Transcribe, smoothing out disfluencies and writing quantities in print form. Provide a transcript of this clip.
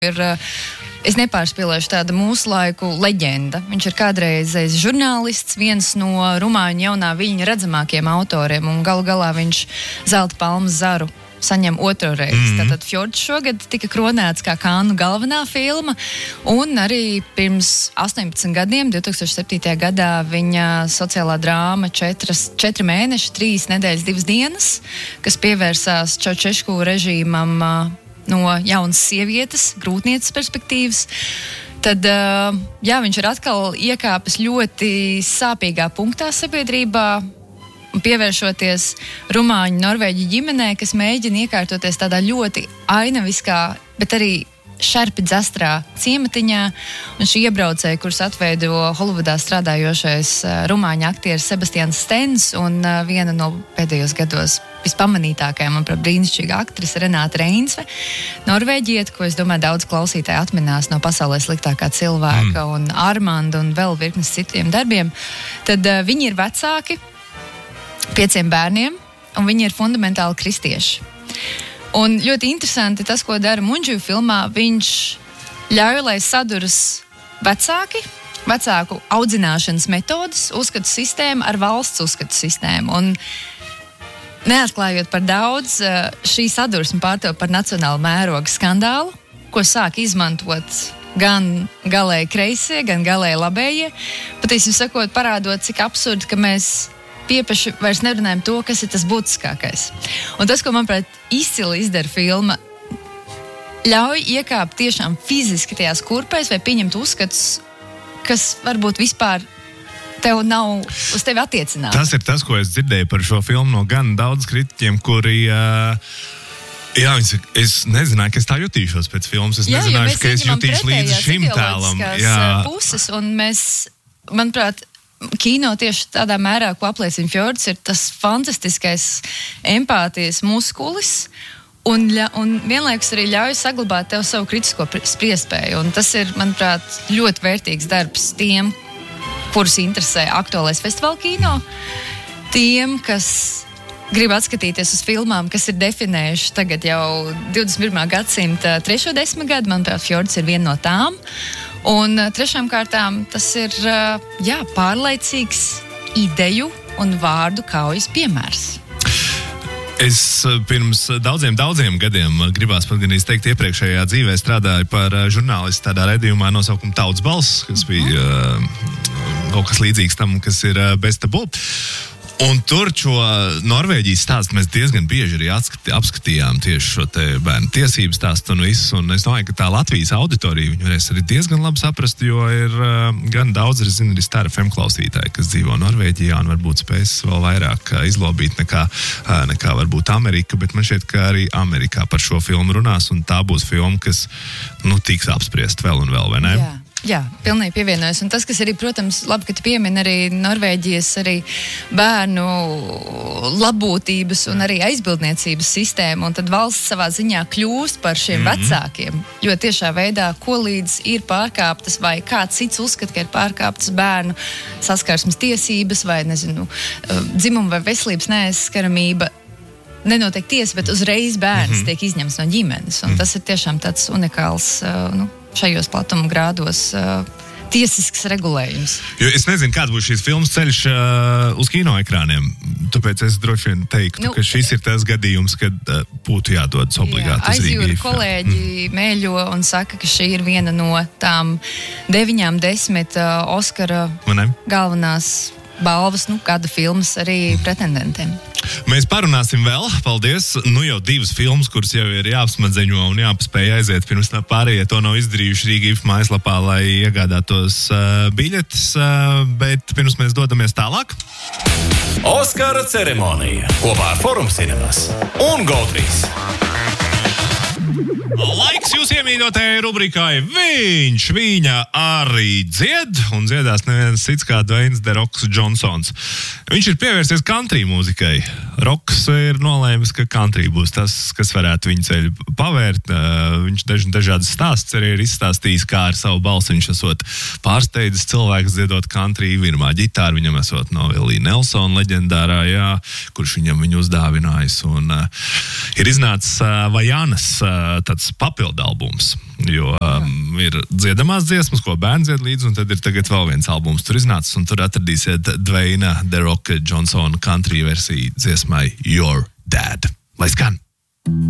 Es nepārspīlēšu tāda mūsu laiku leģenda. Viņš ir kādreizējs žurnālists, viens no rumāņu jaunā viļņa redzamākiem autoriem, un galu galā viņš Zelta palmas zaru saņem otro reizi. Tātad Fjords šogad tika kronēts kā Kānu galvenā filma, un arī pirms 18 gadiem, 2007. gadā, viņa sociālā drāma 4 mēneši, 3 nedēļas, 2 dienas, kas pievērsās Čaučešku režīmam no jaunas sievietes, grūtnieces perspektīvas. Tad, viņš ir atkal iekāpis ļoti sāpīgā punktā sabiedrībā, pievēršoties rumāņu norvēģu ģimenē, kas mēģina iekārtoties tādā ļoti ainaviskā, bet arī šarpi dzastrā ciematiņā, un šī iebraucēja, kurus atveido Holivudā strādājošais rumāņu aktieris Sebastians Stens, un viena no pēdējos gados vispamanītākajām, manuprāt, brīnišķīga aktrise Renāte Reinsve, norvēģieta, ko es domāju daudz klausītāji atminās no Pasaulē sliktākā cilvēka un Armanda un vēl virknes citiem darbiem. Tad viņi ir vecāki 5 bērniem, un viņi ir fundamentāli kristieši. Un ļoti interesanti tas, ko dara Munžiju filmā, viņš ļauj, lai saduras vecāku audzināšanas metodas, uzskatu sistēmu ar valsts uzskatu sistēmu. Un neatklājot par daudz, šī sadursme pārtop par nacionālu mērogu skandālu, ko sāk izmantot gan galēji kreisie, gan galēji labējie. Patiesībā sakot, parādot, cik absurdi, ka mēs piepaši vairs nerunājam to, kas ir tas būtiskākais. Un tas, ko, manuprāt, izcili izdara filma, ļauj iekāpt tiešām fiziski tajās kurpēs vai pieņemt uzskatus, kas varbūt vispār tev nav uz tevi attiecināti. Tas ir tas, ko es dzirdēju par šo filmu no gan daudz kritiķiem, kuri... es nezināju, ka es tā jutīšos pēc filmas. Es nezināju, ka es jutīšu līdzi šim tēlam. Puses, un mēs, manuprāt, kino tieši tādā mērā, ko apliecina Fjords, ir tas fantastiskais empātijas muskulis un vienlaikus arī ļauj saglabāt tev savu kritisko spriestspēju. Un tas ir, manuprāt, ļoti vērtīgs darbs tiem, kurus interesē aktuālais festivāla kino, tiem, kas grib atskatīties uz filmām, kas ir definējuši tagad jau 21. gadsimta 3. desmitgadu. Manuprāt, Fjords ir viena no tām. Un trešām kārtām tas ir pārlaicīgs ideju un vārdu kaujas piemērs. Es pirms daudziem gadiem, gribās pat gan izteikt, iepriekšējā dzīvē strādāju par žurnālistu tādā redzījumā nosaukumu Tautas balss, kas bija kaut kas līdzīgs tam, kas ir Bez tabu. Un tur šo Norvēģijas stāstu mēs diezgan bieži arī apskatījām tieši šo te bērnu tiesību stāstu un visu. Un es domāju, ka tā Latvijas auditorija viņu varēs arī diezgan labi saprast, jo ir gan daudz, es zinu, arī Star FM klausītāji, kas dzīvo Norvēģijā un varbūt spēs vēl vairāk izlobīt nekā varbūt Amerika, bet man šķiet, ka arī Amerikā par šo filmu runās, un tā būs filma, kas, tiks apspriest vēl un vēl, vai ne? Jā, pilnīgi pievienojos. Un tas, kas arī, protams, labi, ka tu piemini arī Norvēģijas arī bērnu labbūtības un arī aizbildniecības sistēmu, un tad valsts savā ziņā kļūst par šiem vecākiem, jo tiešā veidā, ko līdz ir pārkāptas vai kāds cits uzskata, ka ir pārkāptas bērnu saskarsmes tiesības vai, dzimuma vai veselības neaizskaramība, nenotiek tiesa, bet uzreiz bērns tiek izņemts no ģimenes. Un tas ir tiešām tāds unikāls, šajos platuma grādos tiesisks regulējums. Jo es nezinu, kāds būs šīs filmas ceļš uz kino ekrāniem. Tāpēc es droši vien teiktu, ka šis ir tas gadījums, kad būtu jādodas obligāti uz Rīgu. Aizjūra kolēģi mēļo un saka, ka šī ir viena no tām 9-10 Oskara galvenās balvas, gada filmas arī pretendentiem. Mēs parunāsim vēl, paldies. Jau 2 filmas, kuras jau ir jāapsmadzeņo un jāpaspēj aiziet, pirms pārējie to nav izdarījuši Rīga IF mājaslapā, lai iegādātos biļetes, bet pirms mēs dodamies tālāk. Oskara ceremonija kopā ar Forum Cinemas un GO3. Laiks jūs iemīļotajai rubrikai viņa arī dzied, un dziedās neviens cits kā Dwaynes The Rocks Johnsons. Viņš ir pievērsies country mūzikai. Rocks ir nolēmis, ka country būs tas, kas varētu viņu ceļu pavērt. Viņš dažādas stāsts arī ir izstāstījis, kā ar savu balsi viņš esot pārsteidzis cilvēks dziedot country. Pirmā ģitāra viņam esot no Willie Nelsona leģendārā, kurš viņam viņu uzdāvinājis. Un ir iznācis Vajanas tāds papildu albums, jo ir dziedamās dziesmas, ko bērni dzied līdzi, un tad ir tagad vēl viens albums tur iznācis, un tur atradīsiet Dwayna The Rock Johnsona country versiju dziesmai Your Dad. Lai skan!